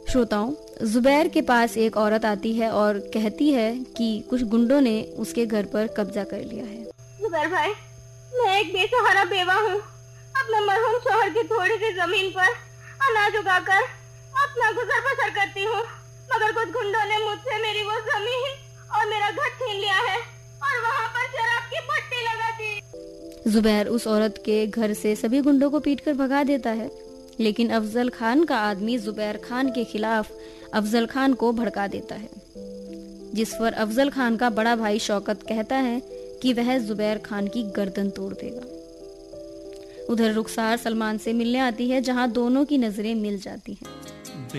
श्रोताओं, जुबैर के पास एक औरत आती है और कहती है कि कुछ गुंडों ने उसके घर पर कब्जा कर लिया है। जुबैर भाई, मैं एक बेसहारा बेवा हूँ। अपने मरहूम शोहर की थोड़ी सी जमीन पर अनाज उगाकर अपना गुजर बसर करती हूँ, मगर कुछ गुंडों ने मुझसे मेरी वो जमीन और मेरा घर छीन लिया है और वहाँ पर शराब की भट्टी लगा दी। जुबैर उस औरत के घर से सभी गुंडों को पीटकर भगा देता है, लेकिन अफजल खान का आदमी जुबैर खान के खिलाफ अफजल खान को भड़का देता है, जिस पर अफजल खान का बड़ा भाई शौकत कहता है कि वह जुबैर खान की गर्दन तोड़ देगा। उधर रुखसार सलमान से मिलने आती है, जहां दोनों की नजरें मिल जाती हैं।